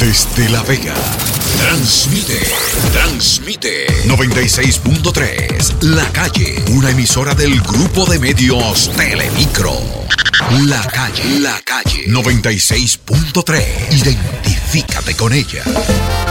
Desde La Vega, transmite 96.3, La Calle, una emisora del grupo de medios Telemicro. La Calle, 96.3, identifícate con ella.